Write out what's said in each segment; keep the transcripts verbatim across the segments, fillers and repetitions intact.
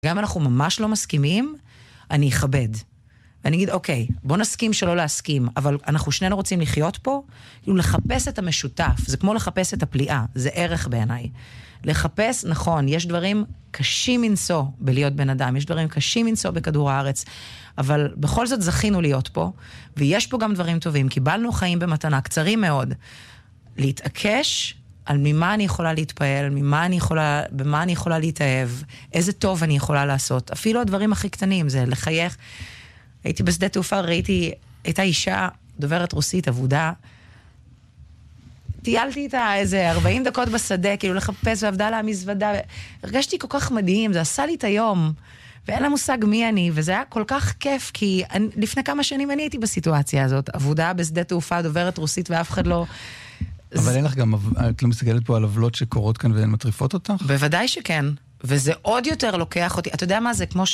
גם אם אנחנו ממש לא מסכימים, אני אכבד. ואני אגיד, אוקיי, בוא נסכים שלא להסכים, אבל אנחנו שנינו רוצים לחיות פה, כאילו לחפש את המשותף, זה כמו לחפש את הפליאה, זה ערך בעיניי. לחפש, נכון, יש דברים קשים מנסוע בלהיות בן אדם, יש דברים קשים מנסוע בכדור הארץ, אבל בכל זאת זכינו להיות פה, ויש פה גם דברים טובים, קיבלנו חיים במתנה, קצרים מאוד, להתעקש על ממה אני יכולה להתפעל, ממה אני יכולה, במה אני יכולה להתאהב, איזה טוב אני יכולה לעשות, אפילו הדברים הכי קטנים, זה לחייך. הייתי בשדה תעופה, ראיתי, הייתה אישה דוברת רוסית, עבודה, טיילתי איתה איזה ארבעים דקות בשדה, כאילו לחפש ועבדה לה מזוודה, הרגשתי כל כך מדהים, זה עשה לי את היום, ואין לה מושג מי אני, וזה היה כל כך כיף, כי אני, לפני כמה שנים אני הייתי בסיטואציה הזאת, עבודה בשדה תעופה, דוברת רוסית, ואף אחד לא... אבל אין לך גם, את לא מסתכלת פה על עוולות שקורות כאן והן מטריפות אותך? בוודאי שכן, וזה עוד יותר לוקח אותי, אתה יודע מה זה, כמו ש...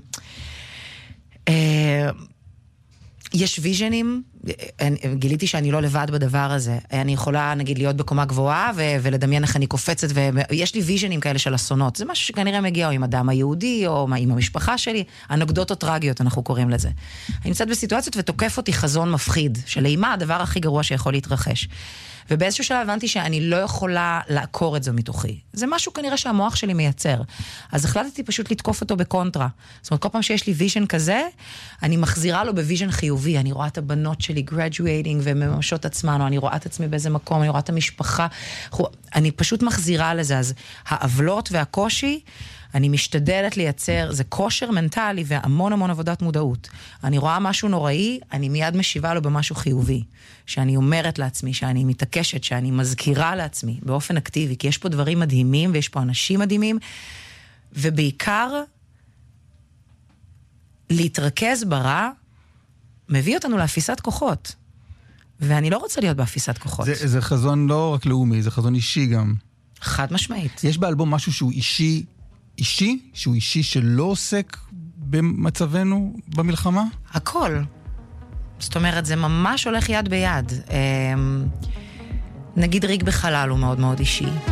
יש ויז'נים, גיליתי שאני לא לבד בדבר הזה, אני יכולה נגיד להיות בקומה גבוהה ו- ולדמיין איך אני קופצת, ויש לי ויז'נים כאלה של אסונות, זה משהו שכנראה מגיע או עם אדם היהודי או עם המשפחה שלי, אנקדוטות טרגיות אנחנו קוראים לזה. אני נמצאת בסיטואציות ותוקף אותי חזון מפחיד, שלאימה הדבר הכי גרוע שיכול להתרחש. ובאיזשהו שלב הבנתי שאני לא יכולה לעקור את זה מתוכי. זה משהו כנראה שהמוח שלי מייצר. אז החלטתי פשוט לתקוף אותו בקונטרה. זאת אומרת, כל פעם שיש לי ויז'ן כזה, אני מחזירה לו בוויז'ן חיובי. אני רואה את הבנות שלי graduating וממשות עצמן, או אני רואה את עצמי באיזה מקום, אני רואה את המשפחה. אני פשוט מחזירה לזה. אז העוולות והקושי, אני משתדלת לייצר, זה כושר מנטלי והמון המון עבודת מודעות. אני רואה משהו נוראי, אני מיד משיבה לו במשהו חיובי. שאני אומרת לעצמי, שאני מתעקשת, שאני מזכירה לעצמי באופן אקטיבי, כי יש פה דברים מדהימים ויש פה אנשים מדהימים, ובעיקר להתרכז ברע מביא אותנו לאפיסת כוחות. ואני לא רוצה להיות באפיסת כוחות. זה, זה חזון לא רק לאומי, זה חזון אישי גם. חד משמעית. יש באלבום משהו שהוא אישי, אישי, שהוא אישי שלא עוסק במצבנו במלחמה? הכל. זאת אומרת, זה ממש הולך יד ביד. נגיד ריק בחלל הוא מאוד מאוד אישי.